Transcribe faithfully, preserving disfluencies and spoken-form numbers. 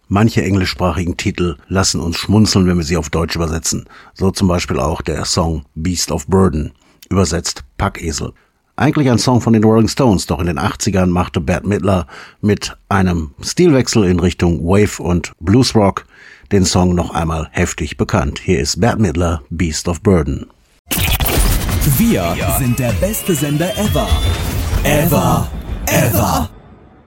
Manche englischsprachigen Titel lassen uns schmunzeln, wenn wir sie auf Deutsch übersetzen. So zum Beispiel auch der Song Beast of Burden, übersetzt Packesel. Eigentlich ein Song von den Rolling Stones, doch in den achtzigern machte Bette Midler mit einem Stilwechsel in Richtung Wave und Bluesrock den Song noch einmal heftig bekannt. Hier ist Bette Midler, Beast of Burden. Wir sind der beste Sender ever. Ever. Ever.